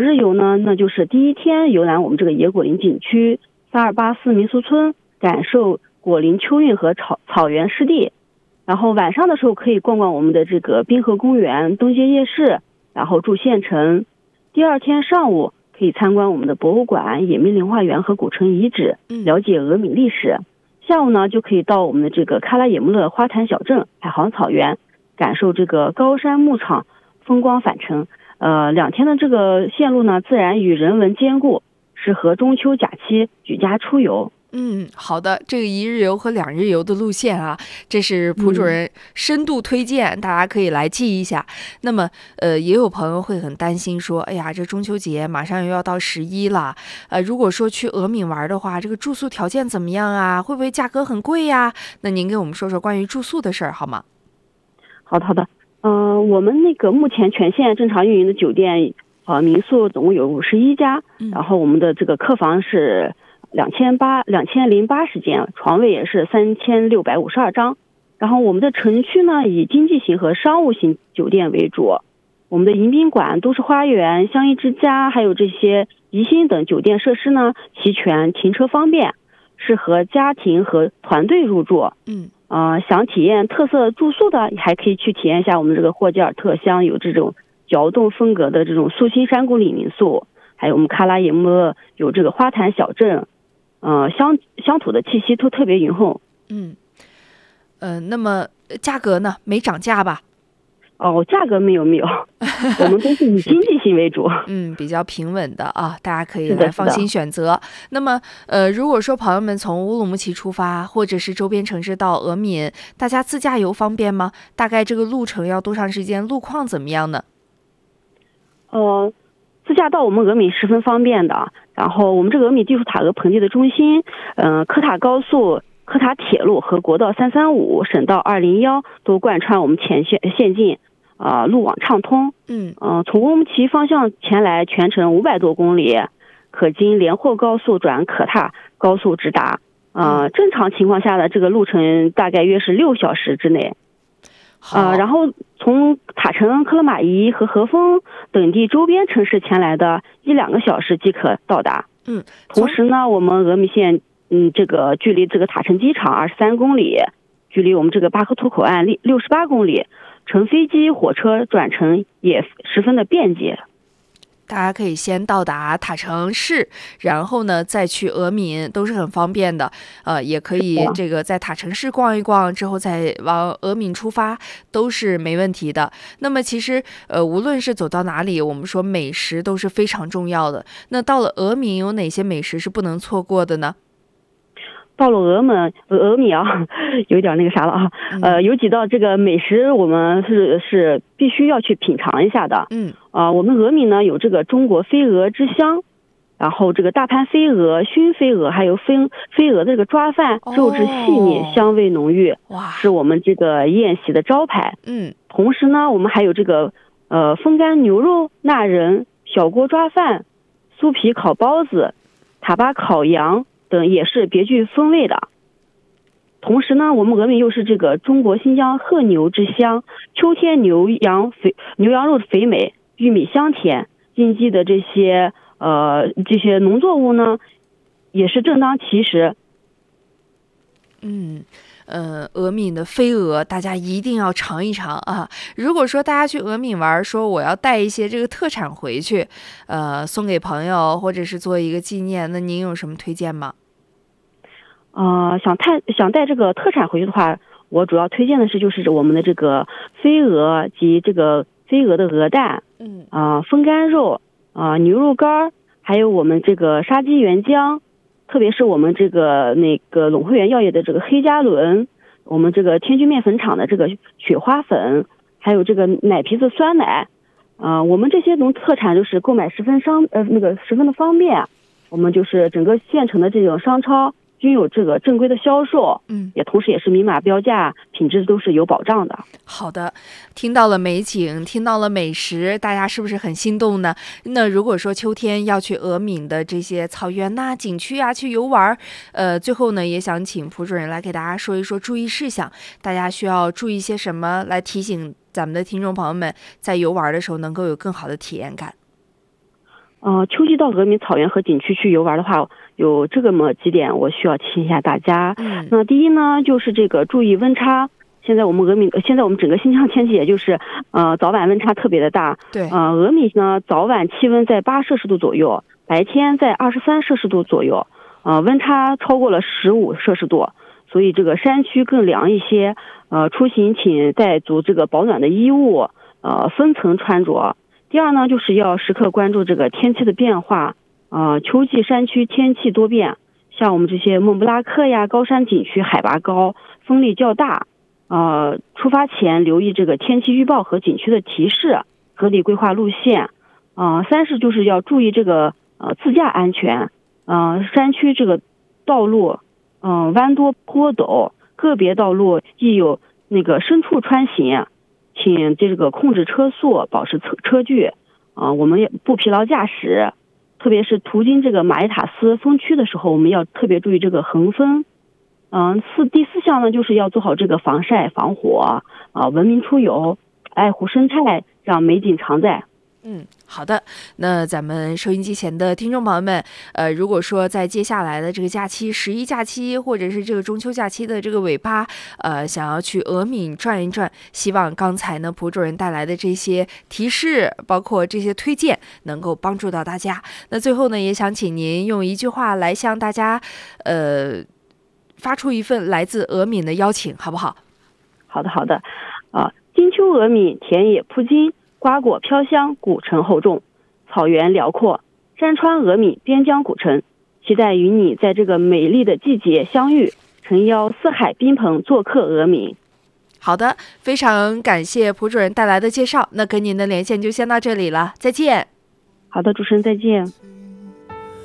日游呢，那就是第一天游览我们这个野果林景区、3284民俗村，感受果林秋韵和草原湿地。然后晚上的时候可以逛逛我们的这个滨河公园、东街夜市，然后住县城。第二天上午可以参观我们的博物馆、野蜜林化园和古城遗址，了解峨眉历史。下午呢就可以到我们的这个喀拉野木勒花坛小镇、海航草原，感受这个高山牧场风光返程。2天的这个线路呢，自然与人文兼顾，适合中秋假期举家出游。 好的，这个1日游和2日游的路线啊，这是蒲主任深度推荐，大家可以来记一下。那么也有朋友会很担心说，哎呀，这中秋节马上又要到11了，如果说去峨眉玩的话，这个住宿条件怎么样啊？会不会价格很贵呀？那您给我们说说关于住宿的事儿好吗？ 好的。我们那个目前全县正常运营的酒店民宿总共有51家，然后我们的这个客房是2080间，床位也是3652张。然后我们的城区呢，以经济型和商务型酒店为主。我们的迎宾馆、都市花园、相宜之家，还有这些宜兴等酒店设施呢齐全，停车方便，适合家庭和团队入住。想体验特色住宿的，还可以去体验一下我们这个霍吉尔特乡有这种窑洞风格的这种素心山谷里民宿，还有我们喀拉野木勒有这个花坛小镇，乡土的气息都特别浓厚。 那么价格呢？没涨价吧？ 价格没有，我们都是以经济性为主。 比较平稳的啊，大家可以来放心选择。那么如果说朋友们从乌鲁木齐出发，或者是周边城市到峨眉，大家自驾游方便吗？大概这个路程要多长时间？路况怎么样呢？ 自驾到我们峨眉十分方便的。然后我们这个峨眉地处塔额盆地的中心，科塔高速、科塔铁路和国道335、省道201都贯穿我们前县境，路网畅通。从乌鲁木齐方向前来全程500多公里，可经连霍高速转可塔高速直达。正常情况下的这个路程大概约是6小时之内。然后从塔城、克勒玛依和和风等地周边城市前来的1-2个小时即可到达。同时呢，我们峨眉县这个距离这个塔城机场23公里，距离我们这个巴克图口岸68公里，乘飞机、火车转乘也十分的便捷。 大家可以先到达塔城市，然后呢再去峨眉，都是很方便的。也可以这个在塔城市逛一逛，之后再往峨眉出发，都是没问题的。那么其实无论是走到哪里，我们说美食都是非常重要的。那到了峨眉有哪些美食是不能错过的呢？ 到了峨眉啊，有点那个啥了啊。有几道这个美食我们是必须要去品尝一下的。我们峨眉呢有这个中国飞蛾之乡，然后这个大盘飞蛾、熏飞蛾，还有飞蛾的这个抓饭，肉质细腻，香味浓郁，是我们这个宴席的招牌。同时呢，我们还有这个风干牛肉、腊仁、小锅抓饭、酥皮烤包子、塔巴烤羊等也是别具风味的。同时呢，我们峨眉又是这个中国新疆褐牛之乡，秋天牛羊肉肥美，玉米香甜，应季的这些农作物呢也是正当其时。 峨眉的飞蛾大家一定要尝一尝啊！如果说大家去峨眉玩，说我要带一些这个特产回去，送给朋友或者是做一个纪念，那您有什么推荐吗？ 想带这个特产回去的话，我主要推荐的是就是我们的这个飞蛾及这个飞蛾的鹅蛋，风干肉，牛肉干，还有我们这个沙鸡原浆，特别是我们这个陇惠园药业的这个黑加仑，我们这个天居面粉厂的这个雪花粉，还有这个奶皮子酸奶，我们这些农特产就是购买十分的方便。我们就是整个县城的这种商超均有这个正规的销售，也同时也是明码标价，品质都是有保障的。 好的，听到了美景，听到了美食，大家是不是很心动呢？那如果说秋天要去峨眉的这些草原呐、景区啊去游玩，最后呢也想请蒲主任来给大家说一说注意事项，大家需要注意些什么，来提醒咱们的听众朋友们在游玩的时候能够有更好的体验感。 秋季到峨眉草原和景区去游玩的话，有这么几点我需要提醒一下大家。那第一呢，就是这个注意温差。现在我们整个新疆天气也就是早晚温差特别的大。 对。 峨眉呢早晚气温在8摄氏度左右，白天在23摄氏度左右，温差超过了15摄氏度，所以这个山区更凉一些。出行请带足这个保暖的衣物，分层穿着。第二呢，就是要时刻关注这个天气的变化。秋季山区天气多变，像我们这些孟布拉克呀高山景区海拔高，风力较大。出发前留意这个天气预报和景区的提示，合理规划路线。三是就是要注意这个自驾安全。山区这个道路弯多坡陡，个别道路亦有那个深处穿行，请这个控制车速，保持车距。我们也不疲劳驾驶，特别是途经这个马依塔斯风区的时候，我们要特别注意这个横风。第四项呢，就是要做好这个防晒防火，文明出游，爱护生态，让美景常在。 好的，那咱们收音机前的听众朋友们，如果说在接下来的这个假期，11假期或者是这个中秋假期的这个尾巴，想要去峨眉转一转，希望刚才呢蒲主任带来的这些提示，包括这些推荐，能够帮助到大家。那最后呢，也想请您用一句话来向大家，发出一份来自峨眉的邀请，好不好？ 好的。金秋峨眉，田野铺金，瓜果飘香，古城厚重，草原辽阔，山川峨眉，边疆古城，期待与你在这个美丽的季节相遇，诚邀四海宾朋做客峨眉。 好的，非常感谢蒲主任带来的介绍，那跟您的连线就先到这里了，再见。 好的，主持人再见。